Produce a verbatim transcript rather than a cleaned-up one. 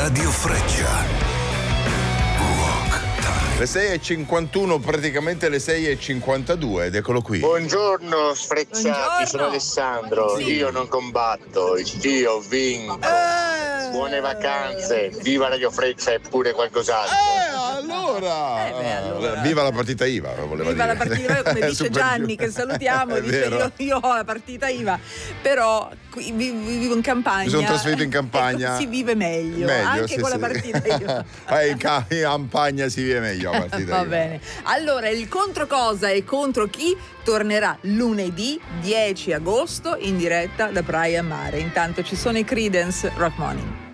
Radio Freccia. Le sei e cinquantuno, praticamente le sei e cinquantadue, ed eccolo qui. Buongiorno sfrecciati, sono Alessandro. Sì. Io non combatto, io vinco. Eh. Buone vacanze, viva Radio Freccia e pure qualcos'altro. Eh, allora. Eh beh, allora. Viva la partita I V A, voleva Viva dire. la partita I V A, come dice Super Gianni, giù. che salutiamo, È dice vero. io, io ho la partita I V A, però qui vi- vi- vivo in campagna. Mi sono trasferito in campagna. Ecco, si vive meglio, Meglio, anche sì, con sì. la partita I V A. Eh, in ca- in campagna si vive meglio la partita Va I V A. bene. Allora, il contro cosa e contro chi tornerà lunedì dieci agosto in diretta da Praia Mare. Intanto ci sono i Creedence, Rock Morning.